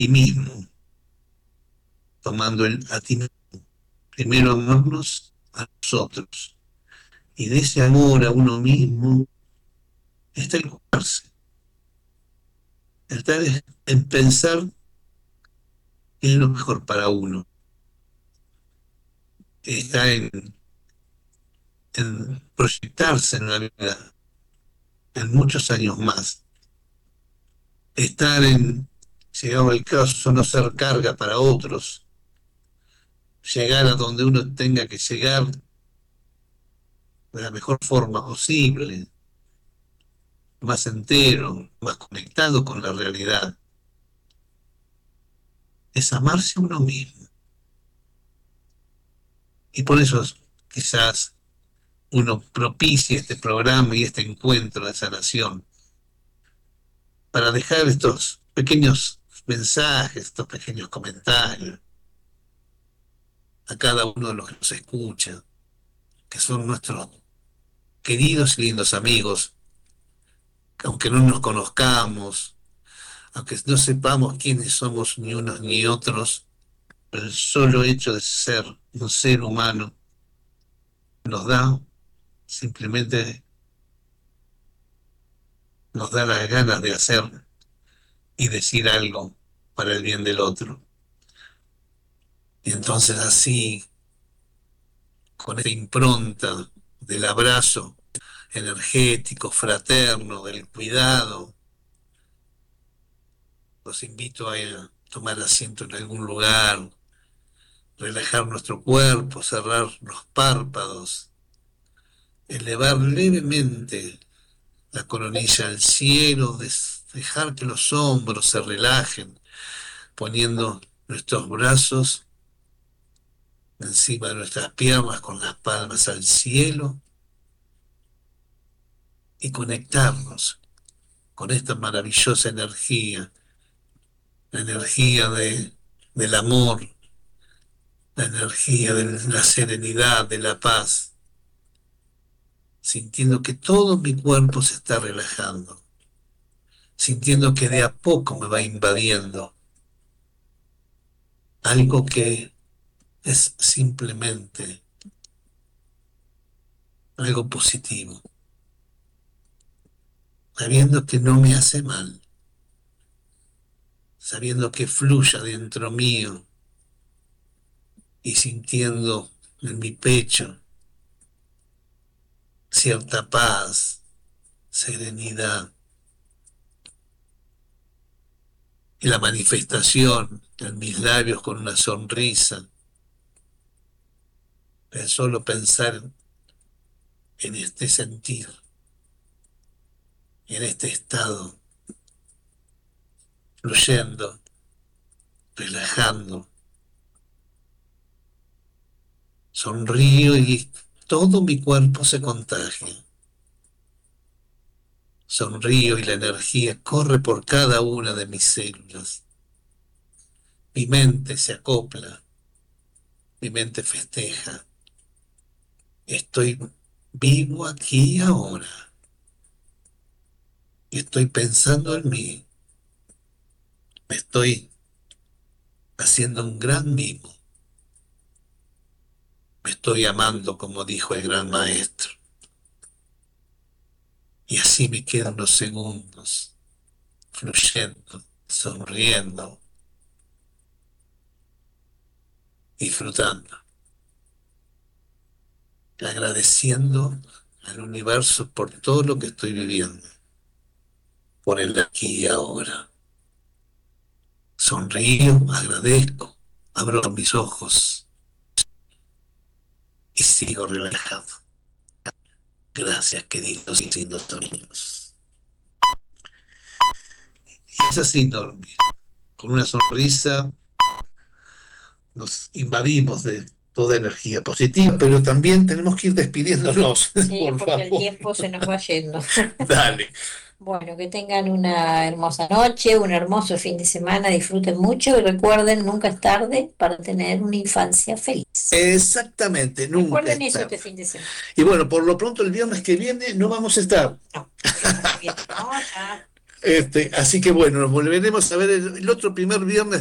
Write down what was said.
ti mismo, tomando el a ti mismo. Primero amarnos a nosotros. Y de ese amor a uno mismo está el curarse, está en pensar qué es lo mejor para uno, está en proyectarse en la vida en muchos años más, estar en, llegado el caso, no ser carga para otros, llegar a donde uno tenga que llegar de la mejor forma posible, más entero, más conectado con la realidad. Es amarse a uno mismo. Y por eso quizás uno propicie este programa y este encuentro de sanación para dejar estos pequeños mensajes, estos pequeños comentarios a cada uno de los que nos escucha, que son nuestros queridos y lindos amigos, que aunque no nos conozcamos, aunque no sepamos quiénes somos ni unos ni otros, pero el solo hecho de ser un ser humano nos da simplemente nos da las ganas de hacer y decir algo para el bien del otro. Y entonces así, con esa impronta del abrazo energético, fraterno, del cuidado, los invito a tomar asiento en algún lugar, relajar nuestro cuerpo, cerrar los párpados, elevar levemente la coronilla al cielo, dejar que los hombros se relajen, poniendo nuestros brazos encima de nuestras piernas con las palmas al cielo y conectarnos con esta maravillosa energía, la energía del amor, la energía de la serenidad, de la paz, sintiendo que todo mi cuerpo se está relajando, sintiendo que de a poco me va invadiendo algo que es simplemente algo positivo, sabiendo que no me hace mal, sabiendo que fluya dentro mío y sintiendo en mi pecho cierta paz, serenidad y la manifestación en mis labios con una sonrisa, de solo pensar en este sentir, en este estado, fluyendo, relajando, sonrío y todo mi cuerpo se contagia. Sonrío y la energía corre por cada una de mis células. Mi mente se acopla, mi mente festeja. Estoy vivo aquí y ahora. Estoy pensando en mí. Me estoy haciendo un gran mimo. Me estoy amando, como dijo el gran maestro. Y así me quedan unos segundos, fluyendo, sonriendo, disfrutando, agradeciendo al universo por todo lo que estoy viviendo, por el aquí y ahora. Sonrío, agradezco, abro mis ojos y sigo relajado. Gracias, queridos y lindos amigos. Y es así, dormir. Con una sonrisa nos invadimos de toda energía positiva, pero también tenemos que ir despidiéndonos, Sí, por porque el favor. tiempo se nos va yendo. Dale. Bueno, que tengan una hermosa noche, un hermoso fin de semana, disfruten mucho y recuerden, nunca es tarde para tener una infancia feliz. Exactamente, nunca Recuerden es eso tarde. este fin de semana. Y bueno, por lo pronto el viernes que viene no vamos a estar. No, el viernes que viene, no, ya. Así que bueno, nos volveremos a ver el otro primer viernes